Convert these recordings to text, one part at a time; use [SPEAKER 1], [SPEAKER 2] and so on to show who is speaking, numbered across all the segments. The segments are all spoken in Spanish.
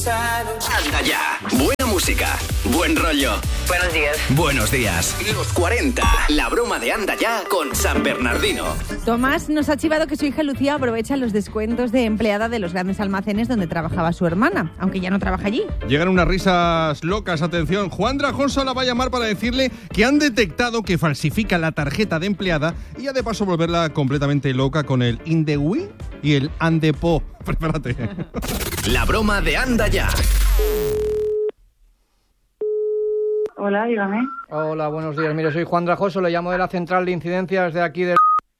[SPEAKER 1] Anda ya. Buena música, buen rollo.
[SPEAKER 2] Buenos días.
[SPEAKER 1] Buenos días. Los 40. La broma de Anda ya con San Bernardino.
[SPEAKER 3] Tomás nos ha chivado que su hija Lucía aprovecha los descuentos de empleada de los grandes almacenes donde trabajaba su hermana, aunque ya no trabaja allí.
[SPEAKER 4] Llegan unas risas locas, atención. Juan Drajoso la va a llamar para decirle que han detectado que falsifica la tarjeta de empleada y ya de paso volverla completamente loca con el Indegui y el Andepo. Prepárate.
[SPEAKER 1] La broma de Anda ya.
[SPEAKER 5] Hola, dígame.
[SPEAKER 6] Hola, buenos días. Mire, soy Juan Drajoso, le llamo de la central de incidencias de aquí del...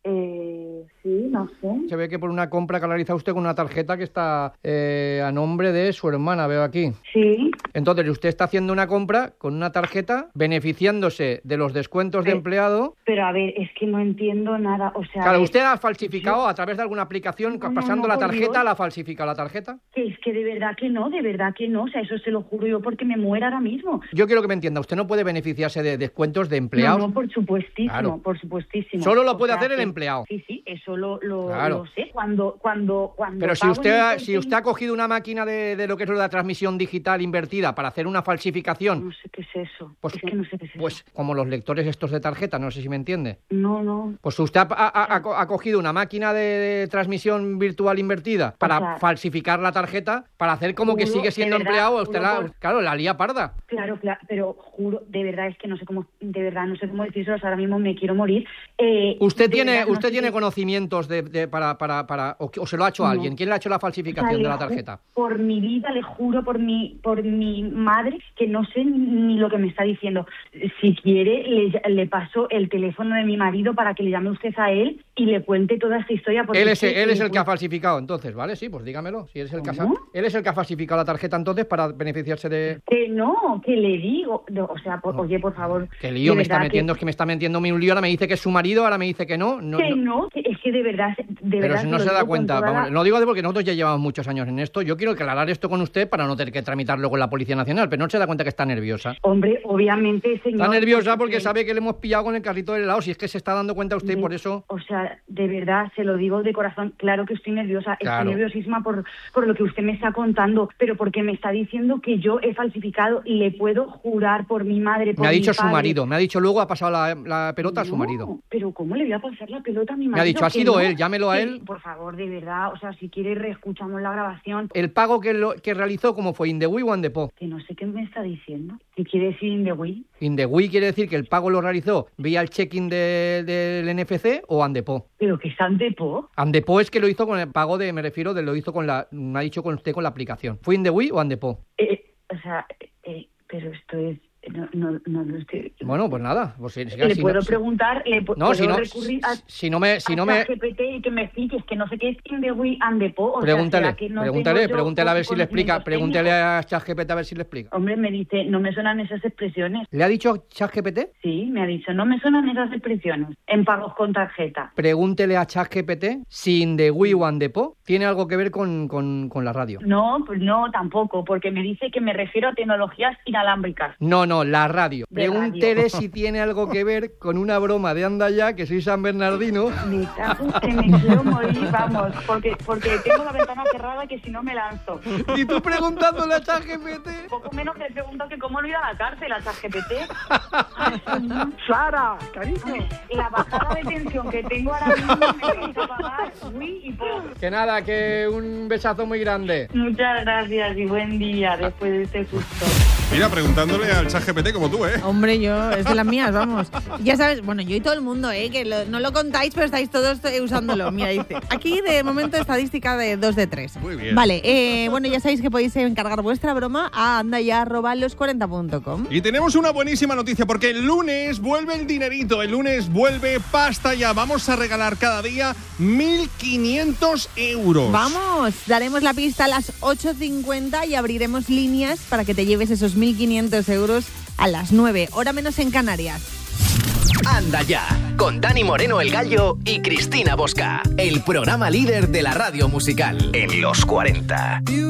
[SPEAKER 5] Sí, no sé.
[SPEAKER 6] Se ve que por una compra que realiza usted con una tarjeta que está a nombre de su hermana, veo aquí.
[SPEAKER 5] Sí.
[SPEAKER 6] Entonces, usted está haciendo una compra con una tarjeta beneficiándose de los descuentos de empleado.
[SPEAKER 5] Pero a ver, es que no entiendo nada, o sea...
[SPEAKER 6] Claro, usted ha falsificado a través de alguna aplicación, pasando la tarjeta,
[SPEAKER 5] Dios.
[SPEAKER 6] ¿la falsifica la tarjeta?
[SPEAKER 5] Que es que de verdad que no, o sea, eso se lo juro yo porque me muero ahora mismo.
[SPEAKER 6] Yo quiero que me entienda, usted no puede beneficiarse de descuentos de empleados.
[SPEAKER 5] No, por supuestísimo,
[SPEAKER 6] Claro.
[SPEAKER 5] por supuestísimo.
[SPEAKER 6] Solo lo
[SPEAKER 5] O
[SPEAKER 6] puede
[SPEAKER 5] sea,
[SPEAKER 6] hacer el
[SPEAKER 5] que-
[SPEAKER 6] empleado.
[SPEAKER 5] Sí, eso lo
[SPEAKER 6] Claro.
[SPEAKER 5] sé. Cuando
[SPEAKER 6] Pero si
[SPEAKER 5] pago
[SPEAKER 6] usted,
[SPEAKER 5] el
[SPEAKER 6] si usted ha cogido una máquina de lo que es la transmisión digital invertida para hacer una falsificación,
[SPEAKER 5] No sé qué es eso,
[SPEAKER 6] Pues-
[SPEAKER 5] es que no sé qué es eso.
[SPEAKER 6] pues como los lectores estos de tarjeta, no sé si me entiende.
[SPEAKER 5] No.
[SPEAKER 6] Pues usted ha cogido una máquina de transmisión virtual invertida para
[SPEAKER 5] sea,
[SPEAKER 6] falsificar la tarjeta, para hacer como que
[SPEAKER 5] juro,
[SPEAKER 6] sigue siendo
[SPEAKER 5] de verdad,
[SPEAKER 6] empleado. Usted
[SPEAKER 5] juro
[SPEAKER 6] claro, la lía parda.
[SPEAKER 5] Claro, pero juro, de verdad es que no sé cómo decírselo, ahora mismo me quiero morir.
[SPEAKER 6] Usted
[SPEAKER 5] de
[SPEAKER 6] tiene
[SPEAKER 5] verdad, no
[SPEAKER 6] usted
[SPEAKER 5] sé
[SPEAKER 6] tiene
[SPEAKER 5] qué-
[SPEAKER 6] conocimientos para o se lo ha hecho a alguien. ¿Quién le ha hecho la
[SPEAKER 5] O sea,
[SPEAKER 6] falsificación de la tarjeta?
[SPEAKER 5] Por mi vida, le juro por mi madre que no sé ni lo que me está diciendo. Si quiere, le paso el teléfono de mi marido para que le llame usted a él y le cuente toda esta historia. Porque
[SPEAKER 6] Él es el que ha falsificado, entonces, ¿vale? Sí, pues dígamelo. Si él es el que
[SPEAKER 5] ¿Cómo?
[SPEAKER 6] él es el que ha falsificado la tarjeta, entonces, para beneficiarse de...
[SPEAKER 5] Que no, que le digo. O sea, oye, por favor.
[SPEAKER 6] ¿Qué lío
[SPEAKER 5] de
[SPEAKER 6] me está
[SPEAKER 5] verdad
[SPEAKER 6] metiendo? Es que me está metiéndome un lío. Ahora me dice que es su marido, ahora me dice que no.
[SPEAKER 5] Es que de verdad.
[SPEAKER 6] Pero si no
[SPEAKER 5] lo
[SPEAKER 6] se da
[SPEAKER 5] digo con
[SPEAKER 6] cuenta,
[SPEAKER 5] toda
[SPEAKER 6] vamos,
[SPEAKER 5] la-
[SPEAKER 6] lo digo porque nosotros ya llevamos muchos años en esto. Yo quiero aclarar esto con usted para no tener que tramitarlo con la Policía Nacional, pero no se da cuenta que está nerviosa.
[SPEAKER 5] Hombre, obviamente, señor.
[SPEAKER 6] Está nerviosa porque sabe que le hemos pillado con el carrito del helado. Si es que se está dando cuenta usted, por eso...
[SPEAKER 5] O sea, de verdad, se lo digo de corazón, claro que estoy nerviosa,
[SPEAKER 6] Claro.
[SPEAKER 5] estoy nerviosísima por lo que usted me está contando, pero porque me está diciendo que yo he falsificado y le puedo jurar por mi madre, por
[SPEAKER 6] Me ha
[SPEAKER 5] mi
[SPEAKER 6] dicho su
[SPEAKER 5] padre.
[SPEAKER 6] marido, me ha dicho luego, ha pasado la pelota a su
[SPEAKER 5] No,
[SPEAKER 6] marido.
[SPEAKER 5] pero ¿cómo le voy a pasar la pelota a mi marido?
[SPEAKER 6] Me ha dicho, ha
[SPEAKER 5] Que
[SPEAKER 6] sido
[SPEAKER 5] no,
[SPEAKER 6] él, llámelo a
[SPEAKER 5] que-
[SPEAKER 6] él.
[SPEAKER 5] Por favor, de verdad, o sea, si quiere reescuchamos la grabación.
[SPEAKER 6] El pago que realizó, ¿cómo fue? ¿Indegui o Andepo?
[SPEAKER 5] Que no sé qué me está diciendo. ¿Qué quiere decir Indegui?
[SPEAKER 6] Indegui quiere decir que el pago lo realizó vía el check-in del NFC o Andepo.
[SPEAKER 5] ¿Pero que es Andepo?
[SPEAKER 6] Andepo es que lo hizo con el pago me refiero, lo hizo me ha dicho con usted con la aplicación. ¿Fue Indegui o Andepo?
[SPEAKER 5] O sea, pero esto es... No lo estoy...
[SPEAKER 6] Bueno, pues nada. Pues
[SPEAKER 5] Le puedo preguntar,
[SPEAKER 6] No,
[SPEAKER 5] puedo
[SPEAKER 6] si no,
[SPEAKER 5] recurrir a...
[SPEAKER 6] si no me...
[SPEAKER 5] ChatGPT y que me expliques que no sé qué es Indegui Andepo.
[SPEAKER 6] Pregúntale
[SPEAKER 5] pregúntale
[SPEAKER 6] a ver si le explica. Pregúntale a ChatGPT a ver si le explica.
[SPEAKER 5] Hombre, me dice, no me suenan esas expresiones.
[SPEAKER 6] ¿Le ha dicho ChatGPT?
[SPEAKER 5] Sí, me ha dicho, no me suenan esas expresiones en pagos con tarjeta.
[SPEAKER 6] Pregúntele a ChatGPT si Indegui o Andepo tiene algo que ver con la radio.
[SPEAKER 5] No, pues no, tampoco, porque me dice que me refiero a tecnologías inalámbricas.
[SPEAKER 6] No, la radio.
[SPEAKER 5] De
[SPEAKER 6] Pregúntele
[SPEAKER 5] radio.
[SPEAKER 6] si tiene algo que ver con una broma de Anda ya, que soy San Bernardino.
[SPEAKER 5] Me cago en que me quiero morir, vamos, porque tengo la ventana cerrada que si no me lanzo.
[SPEAKER 6] Y tú preguntándole a ChatGPT.
[SPEAKER 5] Poco menos le pregunto que cómo lo iba a la cárcel a ChatGPT.
[SPEAKER 7] Sara, cariño.
[SPEAKER 5] La bajada de tensión que tengo ahora mismo me hizo pagar uy y por.
[SPEAKER 6] Que nada, que un besazo muy grande.
[SPEAKER 5] Muchas gracias y buen día después de este susto.
[SPEAKER 4] Mira, preguntándole al ChatGPT como tú, ¿eh?
[SPEAKER 3] Hombre, yo, es de las mías, vamos. Ya sabes, bueno, yo y todo el mundo, que no lo contáis, pero estáis todos usándolo. Mira, dice, aquí de momento estadística de 2 de 3.
[SPEAKER 4] Muy bien.
[SPEAKER 3] Vale, bueno, ya sabéis que podéis encargar vuestra broma a andaya@los40.com.
[SPEAKER 4] Y tenemos una buenísima noticia porque el lunes vuelve el dinerito, el lunes vuelve Pasta Ya. Vamos a regalar cada día 1.500 euros.
[SPEAKER 3] Vamos, daremos la pista a las 8:50 y abriremos líneas para que te lleves esos 1.500 euros a las 9, hora menos en Canarias.
[SPEAKER 1] Anda ya, con Dani Moreno el Gallo y Cristina Bosca. El programa líder de la radio musical en los 40.